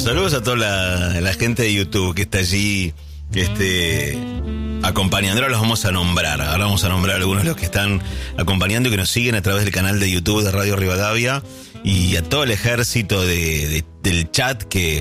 Saludos a toda la gente de YouTube que está allí acompañando. Ahora los vamos a nombrar. Ahora vamos a nombrar a algunos de los que están acompañando y que nos siguen a través del canal de YouTube de Radio Rivadavia, y a todo el ejército del chat que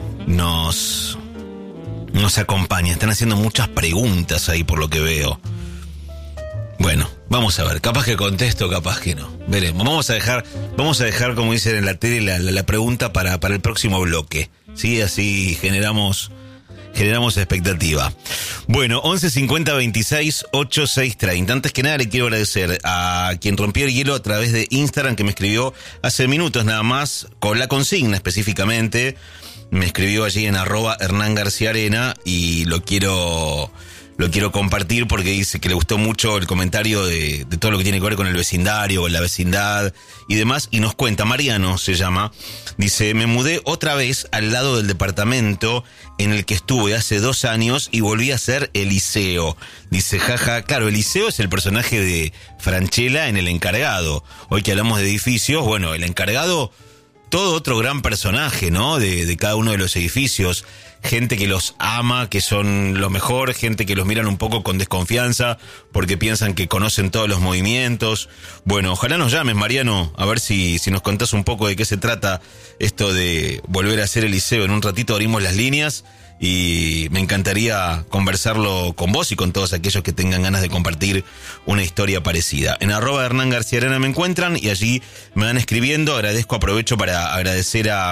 nos acompaña. Están haciendo muchas preguntas ahí por lo que veo. Bueno, vamos a ver, capaz que contesto, capaz que no. Veremos. Vamos a dejar como dicen en la tele, la pregunta para el próximo bloque. ¿Sí? Así generamos expectativa. Bueno, 11 50 26 86 30. Antes que nada le quiero agradecer a quien rompió el hielo a través de Instagram, que me escribió hace minutos nada más, con la consigna específicamente. Me escribió allí en @HernánGarciaArena y lo quiero compartir porque dice que le gustó mucho el comentario de todo lo que tiene que ver con el vecindario, con la vecindad y demás. Y nos cuenta, Mariano se llama, dice: me mudé otra vez al lado del departamento en el que estuve hace 2 años y volví a ser Eliseo. Dice, jaja, claro, Eliseo es el personaje de Franchella en El Encargado. Hoy que hablamos de edificios, bueno, El Encargado, todo otro gran personaje, ¿no? De cada uno de los edificios. Gente que los ama, que son lo mejor, gente que los miran un poco con desconfianza porque piensan que conocen todos los movimientos. Bueno, ojalá nos llames, Mariano, a ver si nos contás un poco de qué se trata esto de volver a ser Eliseo. En un ratito abrimos las líneas y me encantaría conversarlo con vos y con todos aquellos que tengan ganas de compartir una historia parecida. En @HernánGarciaArena me encuentran y allí me van escribiendo. Aprovecho para agradecer a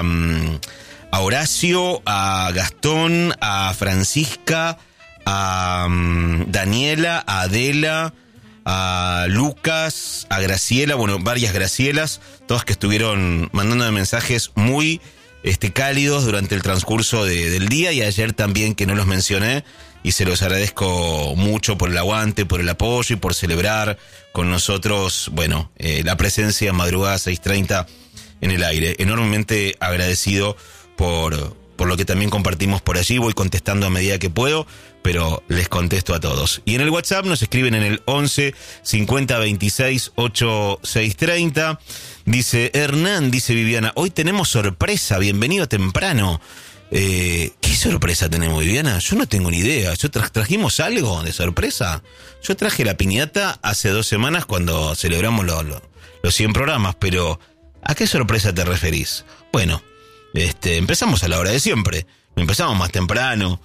Horacio, a Gastón, a Francisca, a Daniela, a Adela, a Lucas, a Graciela, bueno, varias Gracielas, todas que estuvieron mandando mensajes muy cálidos durante el transcurso del día, y ayer también, que no los mencioné, y se los agradezco mucho por el aguante, por el apoyo y por celebrar con nosotros, bueno, la presencia en madrugada 6:30 en el aire. Enormemente agradecido por lo que también compartimos por allí. Voy contestando a medida que puedo, pero les contesto a todos. Y en el WhatsApp nos escriben en el 11 50 26 86 30. Dice Hernán, dice Viviana, hoy tenemos sorpresa, bienvenido temprano. ¿Qué sorpresa tenemos, Viviana? Yo no tengo ni idea. ¿Trajimos algo de sorpresa? Yo traje la piñata hace 2 semanas cuando celebramos los 100 programas, pero ¿a qué sorpresa te referís? Bueno, empezamos a la hora de siempre. Empezamos más temprano.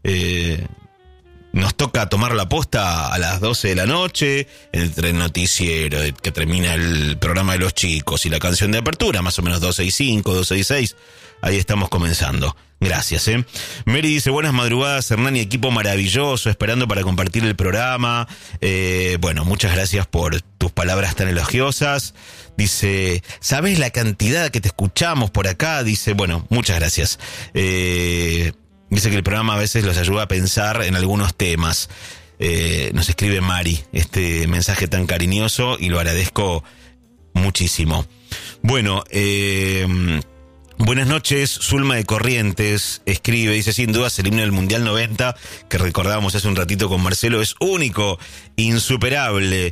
Nos toca tomar la posta a las 12 de la noche, entre el noticiero que termina el programa de los chicos y la canción de apertura, más o menos 12:05, 12:06. Ahí estamos comenzando. Gracias, Mary dice, buenas madrugadas, Hernán y equipo maravilloso, esperando para compartir el programa. Bueno, muchas gracias por tus palabras tan elogiosas. Dice, ¿sabes la cantidad que te escuchamos por acá? Dice, bueno, muchas gracias. Dice que el programa a veces los ayuda a pensar en algunos temas. Nos escribe Mari este mensaje tan cariñoso y lo agradezco muchísimo. Bueno, buenas noches, Zulma de Corrientes escribe, dice, sin dudas el himno del Mundial 90, que recordábamos hace un ratito con Marcelo, es único, insuperable.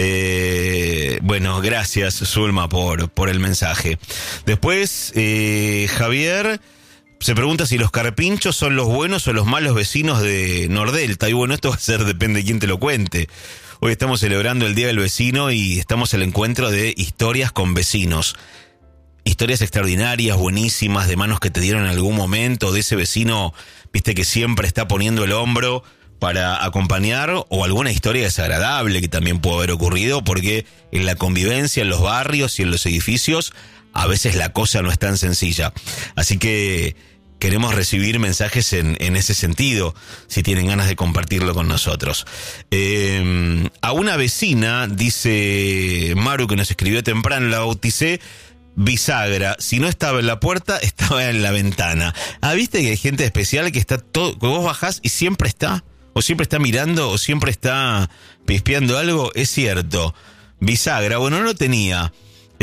Bueno, gracias, Zulma, por el mensaje. Después, Javier se pregunta si los carpinchos son los buenos o los malos vecinos de Nordelta. Y bueno, esto va a ser, depende de quién te lo cuente. Hoy estamos celebrando el Día del Vecino y estamos al encuentro de historias con vecinos. Historias extraordinarias, buenísimas, de manos que te dieron en algún momento, de ese vecino, viste, que siempre está poniendo el hombro para acompañar, o alguna historia desagradable que también puede haber ocurrido, porque en la convivencia, en los barrios y en los edificios, a veces la cosa no es tan sencilla. Así que queremos recibir mensajes en ese sentido, si tienen ganas de compartirlo con nosotros. A una vecina, dice Maru, que nos escribió temprano, la bauticé bisagra. Si no estaba en la puerta, estaba en la ventana. ¿Viste que hay gente especial que está todo, que vos bajás y siempre está? O siempre está mirando, o siempre está pispeando algo. Es cierto. Bisagra, bueno, no lo tenía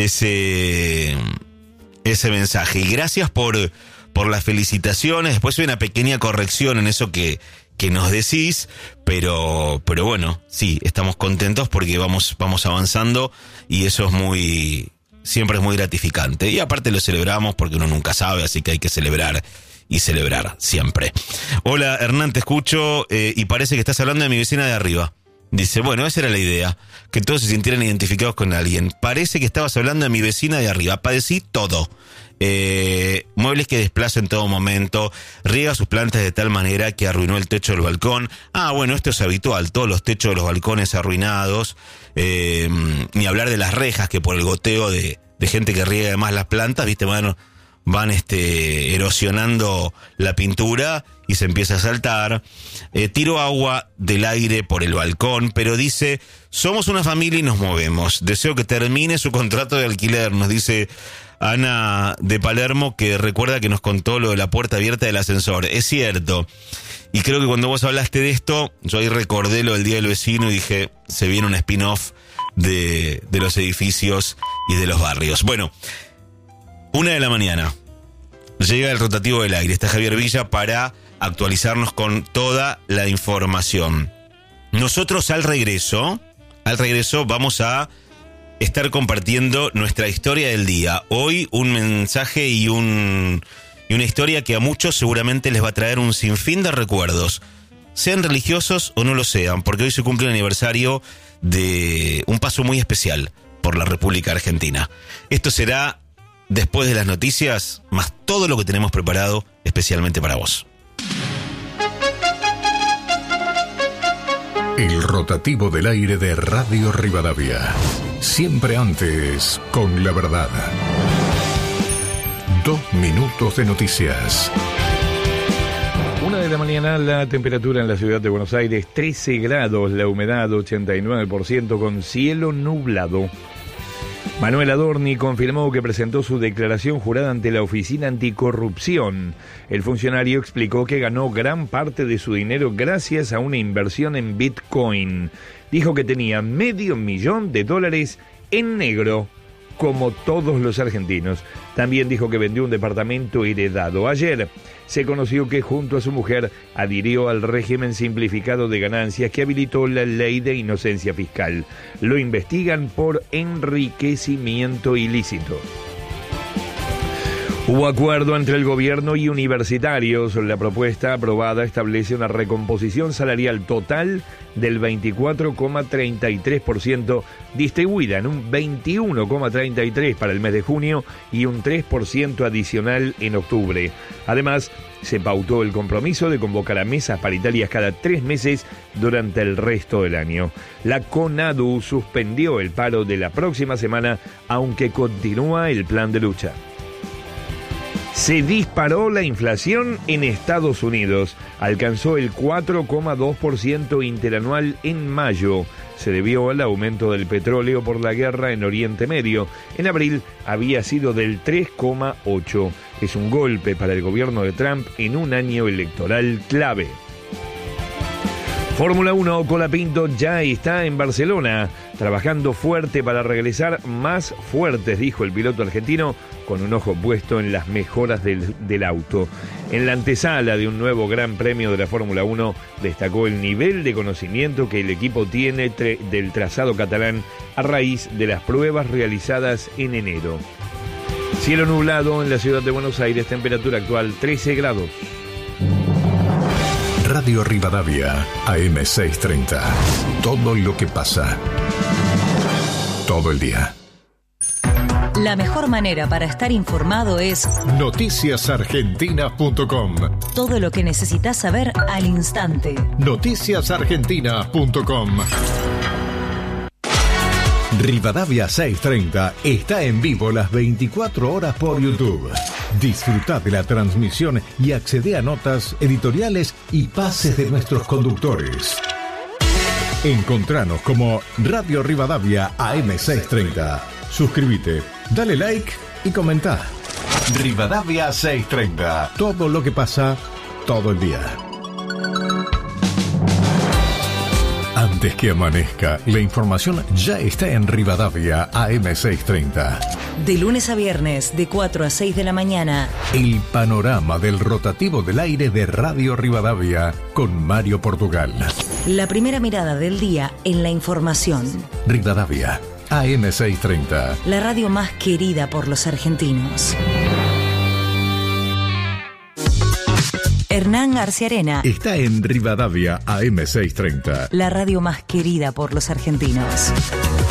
ese mensaje. Y gracias por las felicitaciones. Después hay una pequeña corrección en eso que nos decís, pero bueno, sí, estamos contentos porque vamos avanzando y eso siempre es muy gratificante. Y aparte lo celebramos porque uno nunca sabe, así que hay que celebrar y celebrar siempre. Hola Hernán, te escucho y parece que estás hablando de mi vecina de arriba. Dice, bueno, esa era la idea, que todos se sintieran identificados con alguien. Parece que estabas hablando de mi vecina de arriba. Padecí todo. Muebles que desplaza en todo momento, riega sus plantas de tal manera que arruinó el techo del balcón. Bueno, esto es habitual, todos los techos de los balcones arruinados, ni hablar de las rejas que por el goteo de gente que riega además las plantas, viste, van erosionando la pintura y se empieza a saltar. Tiro agua del aire por el balcón, pero dice, somos una familia y nos movemos. Deseo que termine su contrato de alquiler, nos dice Ana de Palermo, que recuerda que nos contó lo de la puerta abierta del ascensor. Es cierto. Y creo que cuando vos hablaste de esto, yo ahí recordé lo del Día del Vecino y dije, se viene un spin-off de los edificios y de los barrios. Bueno, 1:00 a.m. Llega el rotativo del aire. Está Javier Villa para actualizarnos con toda la información. Nosotros al regreso vamos a estar compartiendo nuestra historia del día. Hoy un mensaje y una historia que a muchos seguramente les va a traer un sinfín de recuerdos, sean religiosos o no lo sean, porque hoy se cumple el aniversario de un paso muy especial por la República Argentina. Esto será después de las noticias, más todo lo que tenemos preparado especialmente para vos. El rotativo del aire de Radio Rivadavia. Siempre antes, con la verdad. 2 minutos de noticias. 1:00 a.m, la temperatura en la ciudad de Buenos Aires, 13 grados, la humedad 89% con cielo nublado. Manuel Adorni confirmó que presentó su declaración jurada ante la Oficina Anticorrupción. El funcionario explicó que ganó gran parte de su dinero gracias a una inversión en Bitcoin. Dijo que tenía $500,000 en negro, como todos los argentinos. También dijo que vendió un departamento heredado. Ayer se conoció que junto a su mujer adhirió al régimen simplificado de ganancias que habilitó la ley de inocencia fiscal. Lo investigan por enriquecimiento ilícito. Hubo acuerdo entre el gobierno y universitarios. La propuesta aprobada establece una recomposición salarial total del 24,33%, distribuida en un 21,33% para el mes de junio y un 3% adicional en octubre. Además, se pautó el compromiso de convocar a mesas paritarias cada 3 meses durante el resto del año. La CONADU suspendió el paro de la próxima semana, aunque continúa el plan de lucha. Se disparó la inflación en Estados Unidos. Alcanzó el 4,2% interanual en mayo. Se debió al aumento del petróleo por la guerra en Oriente Medio. En abril había sido del 3,8%. Es un golpe para el gobierno de Trump en un año electoral clave. Fórmula 1, Colapinto ya está en Barcelona, trabajando fuerte para regresar más fuertes, dijo el piloto argentino, con un ojo puesto en las mejoras del auto. En la antesala de un nuevo Gran Premio de la Fórmula 1, destacó el nivel de conocimiento que el equipo tiene del trazado catalán a raíz de las pruebas realizadas en enero. Cielo nublado en la ciudad de Buenos Aires, temperatura actual 13 grados. Radio Rivadavia, AM630. Todo lo que pasa. Todo el día. La mejor manera para estar informado es noticiasargentinas.com. Todo lo que necesitas saber al instante. Noticiasargentinas.com. Rivadavia 630 está en vivo las 24 horas por YouTube. Disfruta de la transmisión y accede a notas, editoriales y pases de nuestros conductores. Encontranos como Radio Rivadavia AM630. Suscríbete, dale like y comenta. Rivadavia 630. Todo lo que pasa, todo el día. Antes que amanezca, la información ya está en Rivadavia AM630. De lunes a viernes, de 4 a 6 de la mañana. El panorama del rotativo del aire de Radio Rivadavia con Mario Portugal. La primera mirada del día en la información. Rivadavia AM630. La radio más querida por los argentinos. Hernán Arciarena. Está en Rivadavia AM630. La radio más querida por los argentinos.